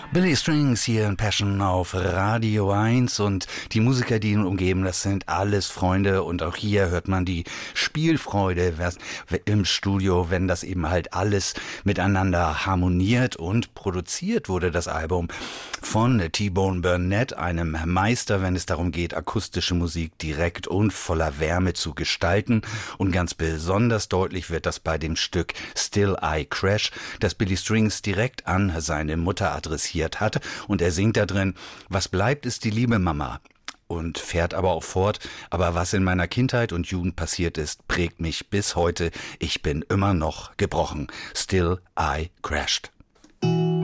Billy Strings hier in Passion auf Radio 1 und die Musiker, die ihn umgeben, das sind alles Freunde und auch hier hört man die Spielfreude im Studio, wenn das eben halt alles miteinander harmoniert, und produziert wurde das Album von T-Bone Burnett, einem Meister, wenn es darum geht, akustische Musik direkt und voller Wärme zu gestalten, und ganz besonders deutlich wird das bei dem Stück Still I Crash, das Billy Strings direkt an seine Mutter adressiert hat, und er singt da drin: Was bleibt, ist die liebe Mama. Und fährt aber auch fort: Aber was in meiner Kindheit und Jugend passiert ist, prägt mich bis heute. Ich bin immer noch gebrochen. Still I crashed.